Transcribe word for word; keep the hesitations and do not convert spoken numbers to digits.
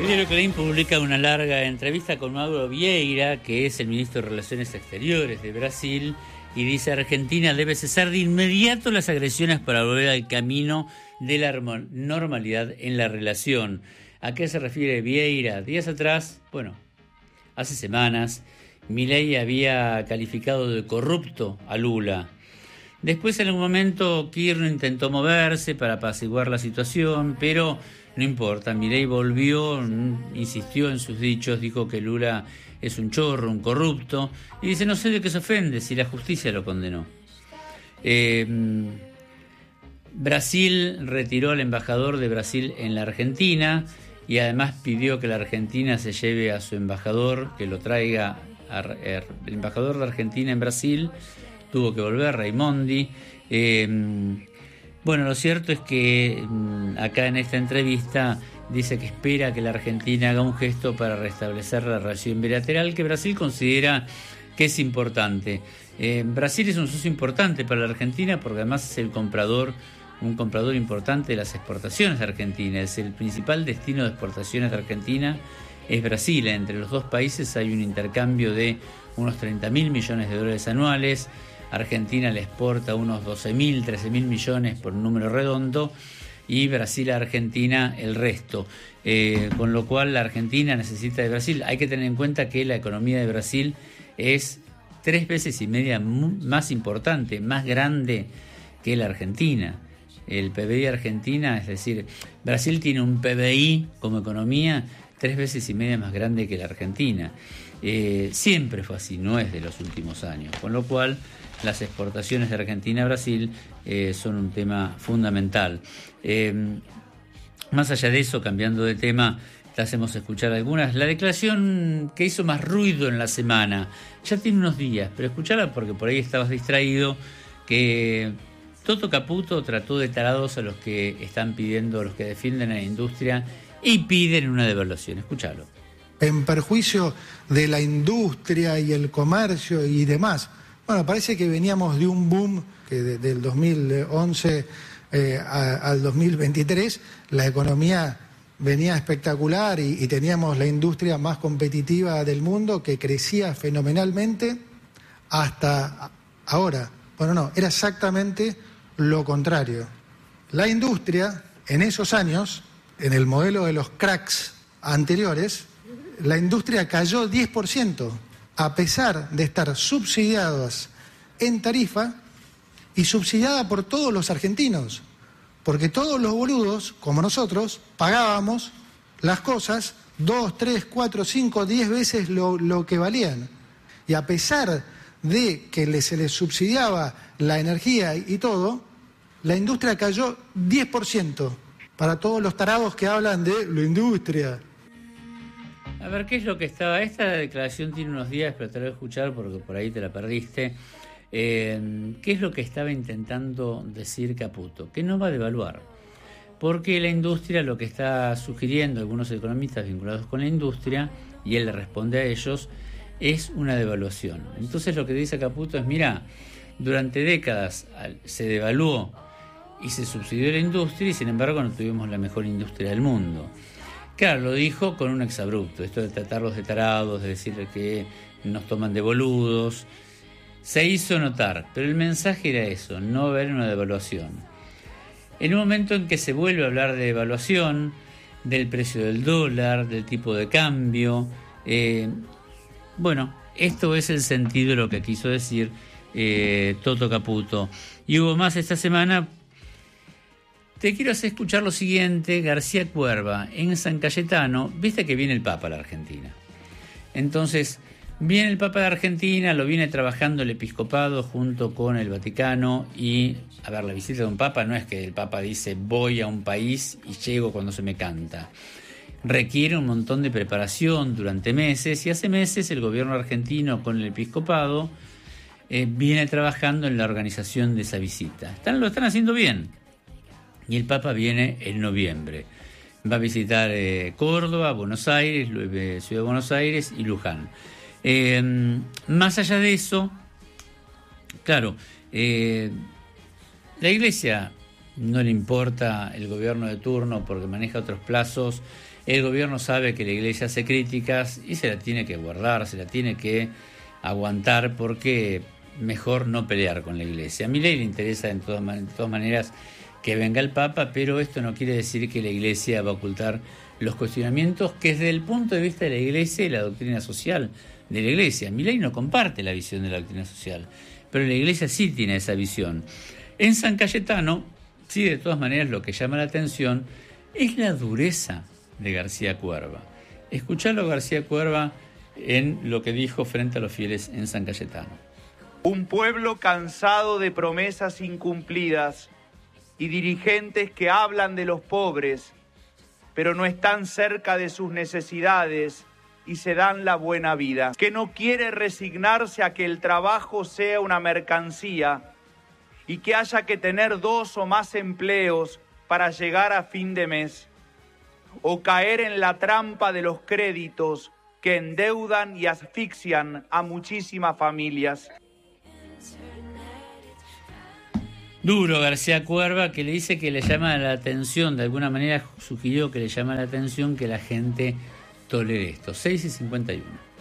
El diario Clarín publica una larga entrevista con Mauro Vieira, que es el ministro de Relaciones Exteriores de Brasil, y dice: Argentina debe cesar de inmediato las agresiones para volver al camino de la normalidad en la relación. ¿A qué se refiere Vieira? Días atrás, bueno, hace semanas, Milei había calificado de corrupto a Lula. Después, en algún momento, Kirchner intentó moverse para apaciguar la situación, pero no importa. Milei volvió, insistió en sus dichos, dijo que Lula es un chorro, un corrupto, y dice: no sé de qué se ofende si la justicia lo condenó. Eh, Brasil retiró al embajador de Brasil en la Argentina y además pidió que la Argentina se lleve a su embajador, que lo traiga. A, a, el embajador de Argentina en Brasil tuvo que volver, Raimondi. Eh, bueno, lo cierto es que acá en esta entrevista dice que espera que la Argentina haga un gesto para restablecer la relación bilateral que Brasil considera que es importante. Eh, Brasil es un socio importante para la Argentina porque además es el comprador, un comprador importante de las exportaciones de Argentina. Es el principal destino de exportaciones de Argentina, es Brasil. Entre los dos países hay un intercambio de unos treinta mil millones de dólares anuales. Argentina le exporta unos doce mil, trece mil millones por un número redondo, y Brasil a Argentina el resto. Eh, con lo cual la Argentina necesita de Brasil. Hay que tener en cuenta que la economía de Brasil es tres veces y media más importante, más grande que la Argentina. El P B I de Argentina, es decir, Brasil tiene un P B I como economía tres veces y media más grande que la Argentina. Eh, siempre fue así, no es de los últimos años, con lo cual las exportaciones de Argentina a Brasil eh, son un tema fundamental. Eh, más allá de eso, cambiando de tema, te hacemos escuchar algunas. La declaración que hizo más ruido en la semana, ya tiene unos días, pero escuchala porque por ahí estabas distraído, que Toto Caputo trató de tarados a los que están pidiendo, a los que defienden a la industria y piden una devaluación. Escuchalo. En perjuicio de la industria y el comercio y demás. Bueno, parece que veníamos de un boom que de, del dos mil once eh, a, al dos mil veintitrés, la economía venía espectacular y, y teníamos la industria más competitiva del mundo que crecía fenomenalmente hasta ahora. Bueno, no, era exactamente lo contrario. La industria, en esos años, en el modelo de los cracks anteriores, la industria cayó diez por ciento. A pesar de estar subsidiadas en tarifa y subsidiada por todos los argentinos, porque todos los boludos, como nosotros, pagábamos las cosas dos, tres, cuatro, cinco, diez veces lo, lo que valían. Y a pesar de que le, se les subsidiaba la energía y, y todo, la industria cayó diez por ciento. Para todos los tarados que hablan de la industria. A ver, ¿qué es lo que estaba? Esta declaración tiene unos días, pero te la voy a escuchar porque por ahí te la perdiste. Eh, ¿Qué es lo que estaba intentando decir Caputo? Que no va a devaluar. Porque la industria, lo que está sugiriendo algunos economistas vinculados con la industria, y él le responde a ellos, es una devaluación. Entonces lo que dice Caputo es: mira, durante décadas se devaluó y se subsidió la industria y sin embargo no tuvimos la mejor industria del mundo. Claro, lo dijo con un exabrupto, esto de tratarlos de tarados, de decirle que nos toman de boludos. Se hizo notar, pero el mensaje era eso: no va a haber una devaluación. En un momento en que se vuelve a hablar de devaluación, del precio del dólar, del tipo de cambio, eh, bueno, esto es el sentido de lo que quiso decir eh, Toto Caputo. Y hubo más esta semana. Te quiero hacer escuchar lo siguiente. García Cuerva, en San Cayetano, viste que viene el Papa a la Argentina. Entonces, viene el Papa de Argentina, lo viene trabajando el episcopado junto con el Vaticano. Y, a ver, la visita de un Papa no es que el Papa dice voy a un país y llego cuando se me canta. Requiere un montón de preparación durante meses, y hace meses el gobierno argentino con el episcopado eh, viene trabajando en la organización de esa visita. Están, lo están haciendo bien. Y el Papa viene en noviembre. Va a visitar eh, Córdoba, Buenos Aires, eh, Ciudad de Buenos Aires y Luján. Eh, más allá de eso, claro, eh, la Iglesia no le importa el gobierno de turno porque maneja otros plazos. El gobierno sabe que la iglesia hace críticas y se la tiene que guardar, se la tiene que aguantar porque mejor no pelear con la iglesia. A Milei le interesa en todas, de todas maneras que venga el Papa, pero esto no quiere decir que la iglesia va a ocultar los cuestionamientos que desde el punto de vista de la iglesia y la doctrina social de la iglesia. Milei no comparte la visión de la doctrina social, pero la iglesia sí tiene esa visión. En San Cayetano, sí, de todas maneras, lo que llama la atención es la dureza de García Cuerva. Escuchalo a García Cuerva en lo que dijo frente a los fieles en San Cayetano. Un pueblo cansado de promesas incumplidas y dirigentes que hablan de los pobres, pero no están cerca de sus necesidades y se dan la buena vida. Que no quiere resignarse a que el trabajo sea una mercancía y que haya que tener dos o más empleos para llegar a fin de mes, o caer en la trampa de los créditos que endeudan y asfixian a muchísimas familias. Duro García Cuerva, que le dice que le llama la atención, de alguna manera sugirió que le llama la atención que la gente tolere esto. seis y cincuenta y uno.